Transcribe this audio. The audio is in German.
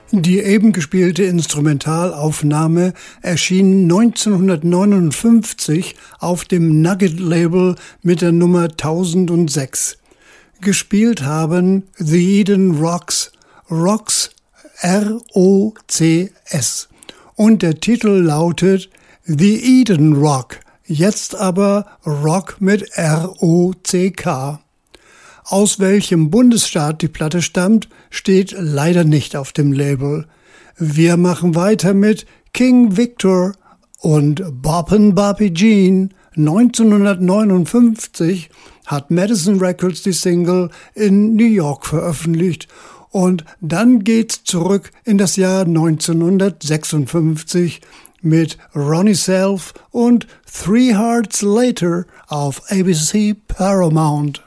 Die eben gespielte Instrumentalaufnahme erschien 1959 auf dem Nugget-Label mit der Nummer 1006. Gespielt haben The Eden Rocks, Rocks R-O-C-S. Und der Titel lautet The Eden Rock, jetzt aber Rock mit R-O-C-K. Aus welchem Bundesstaat die Platte stammt, steht leider nicht auf dem Label. Wir machen weiter mit King Victor und Boppin' Bobby Jean. 1959 hat Madison Records die Single in New York veröffentlicht und dann geht's zurück in das Jahr 1956 mit Ronnie Self und Three Hearts Later auf ABC Paramount.